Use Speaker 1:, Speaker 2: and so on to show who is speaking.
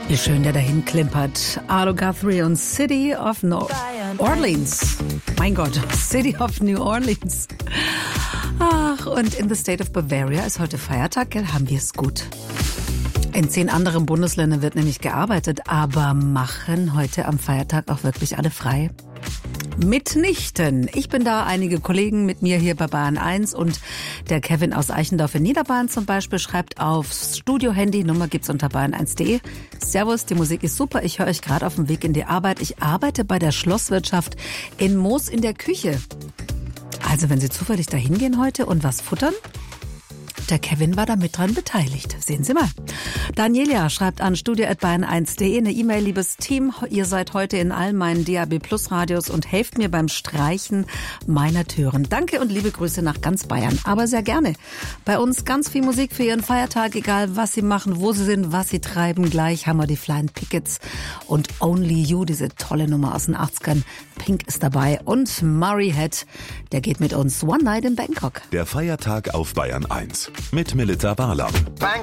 Speaker 1: Wie schön der dahin klimpert. Arlo Guthrie und City of New Orleans. Mein Gott, City of New Orleans. Ach, und in the State of Bavaria ist heute Feiertag, gell? Haben wir es gut. In 10 anderen Bundesländern wird nämlich gearbeitet, aber machen heute am Feiertag auch wirklich alle frei? Mitnichten. Ich bin da, einige Kollegen mit mir hier bei Bayern 1 und der Kevin aus Eichendorf in Niederbayern zum Beispiel schreibt aufs Studio-Handy, Nummer gibt's unter bayern1.de. Servus, die Musik ist super, ich höre euch gerade auf dem Weg in die Arbeit. Ich arbeite bei der Schlosswirtschaft in Moos in der Küche. Also wenn Sie zufällig da hingehen heute und was futtern, der Kevin war da mit dran beteiligt. Sehen Sie mal. Daniela schreibt an studio@bayern1.de eine E-Mail. Liebes Team, ihr seid heute in all meinen DAB Plus Radios und helft mir beim Streichen meiner Türen. Danke und liebe Grüße nach ganz Bayern. Aber sehr gerne. Bei uns ganz viel Musik für Ihren Feiertag, egal was Sie machen, wo Sie sind, was Sie treiben. Gleich haben wir die Flying Pickets und Only You, diese tolle Nummer aus den 80ern. Pink ist dabei und Murray Head, der geht mit uns One Night in Bangkok.
Speaker 2: Der Feiertag auf Bayern 1 mit Melita Barlam.